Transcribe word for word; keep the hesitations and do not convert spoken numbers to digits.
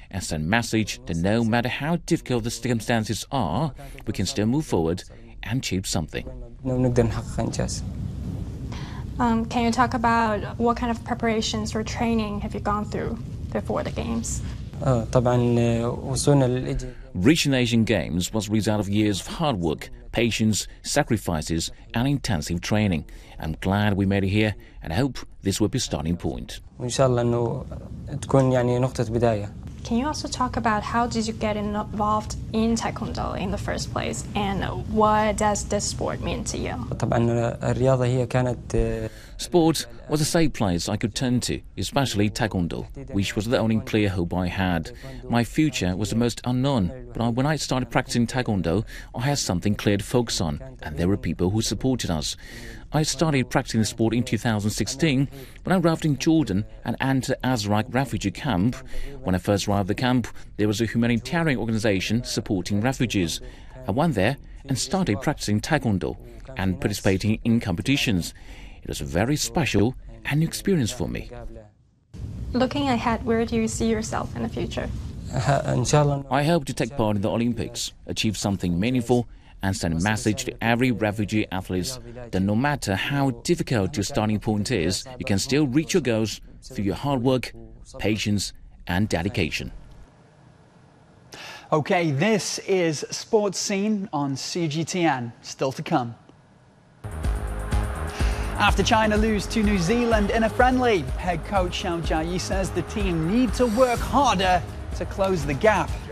and send a message that no matter how difficult the circumstances are, we can still move forward and achieve something. Um, can you talk about what kind of preparations or training have you gone through before the Games? Reaching the Asian Games was a result of years of hard work, patience, sacrifices and intensive training. I'm glad we made it here and I hope this will be a starting point. Can you also talk about how did you get involved in Taekwondo in the first place and what does this sport mean to you? Sport was a safe place I could turn to, especially Taekwondo, which was the only clear hope I had. My future was the most unknown, but when I started practicing Taekwondo, I had something clear to focus on, and there were people who supported us. I started practicing the sport in two thousand sixteen when I arrived in Jordan and entered Azraq refugee camp. When I first arrived at the camp, there was a humanitarian organization supporting refugees. I went there and started practicing Taekwondo and participating in competitions. It was a very special and new experience for me. Looking ahead, where do you see yourself in the future? I hope to take part in the Olympics, achieve something meaningful, and send a message to every refugee athlete that no matter how difficult your starting point is, you can still reach your goals through your hard work, patience, and dedication. Okay, this is Sports Scene on C G T N. Still to come. After China lose to New Zealand in a friendly, head coach Xiao Jiayi says the team need to work harder to close the gap.